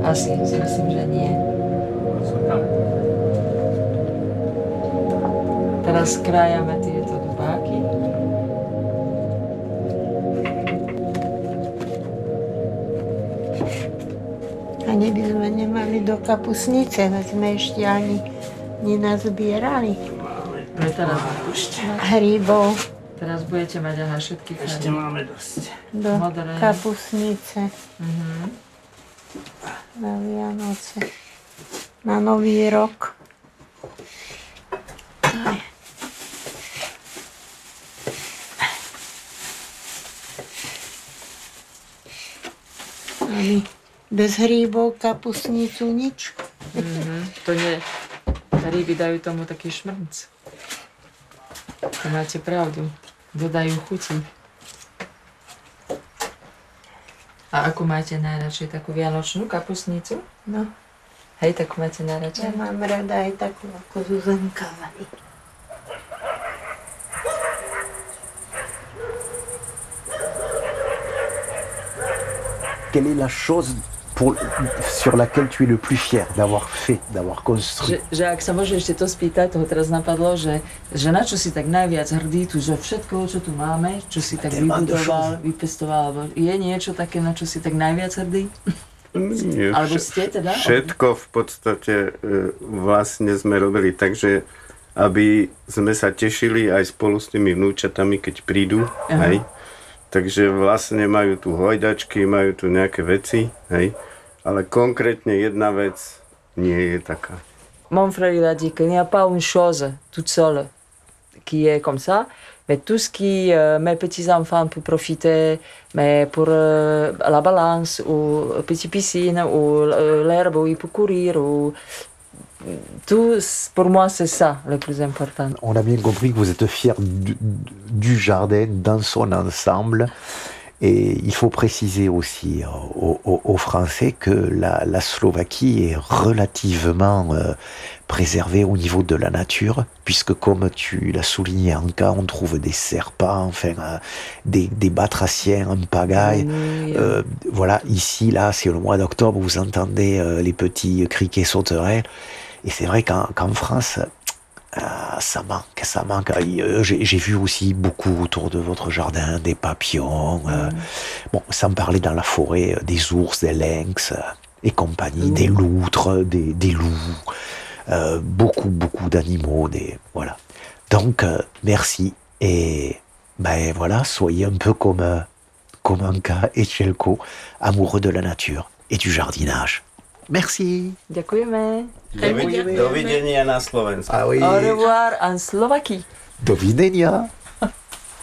Asi si myslím, že nie. Teraz krájame tieto dubáky. Ani by sme nemali do kapusnice, veď sme ešte ani nenazbierali. No teraz Hríbov Teraz budete mať aha všetky farby. Ešte máme dosť. do Modré. kapusnice na Vianoce, na Nový rok. Aj. A my bez hríbov, kapusnicu, nič. To nie. Ryby dajú tomu taký šmrnc. To máte pravdu. Dodajú chuti. A ako máte najradšej takú vianočnú kapusnicu? No, Hej, takú máte ja najradšej? mám rada aj takú ako Zuzanka varí. Quelle est la chose sur laquelle tu es le plus fier d'avoir fait, d'avoir construit? Že ak sa môže ešte to spýtať, toho teraz napadlo, že na čo si tak najviac hrdý tu zo všetkoho, čo tu máme, čo si tak vybudoval, vypestoval, alebo je niečo také, na čo si tak najviac hrdý? Nie, Alebo ste teda? Všetko v podstate vlastne sme robili tak, že aby sme sa tešili aj spolu s tými vnúčatami, keď prídu, hej. Takže vlastne majú tu hojdačky, majú tu nejaké veci, hej. Ale konkrétne jedna vec nie je taká. Mon frère il a dit qu'il n'y a pas une chose toute seule qui est comme ça, mais tout ce qui mes petits-enfants peuvent profiter, mais pour la balance, ou petite piscine, ou l'herbe où ils peuvent courir, ou tout, pour moi c'est ça le plus important. On a bien compris que vous êtes fiers du jardin dans son ensemble. Et il faut préciser aussi aux Français que la Slovaquie est relativement préservée au niveau de la nature, puisque comme tu l'as souligné, Anka, on trouve des serpents, enfin des batraciens en pagaille. Voilà, ici, là, c'est le mois d'octobre, vous entendez les petits criquets sauterelles. Et c'est vrai qu'en France, ça manque. J'ai vu aussi beaucoup autour de votre jardin, des papillons, bon, sans parler dans la forêt, des ours, des lynx et compagnie, des loutres, des loups, beaucoup d'animaux, voilà. Donc, merci. Et ben voilà, soyez un peu comme Anka et Chelko, amoureux de la nature et du jardinage. Merci. Ďakujeme. Dovidenia na Slovensku. Ah oui. Au revoir en Slovaquie. Do widzenia.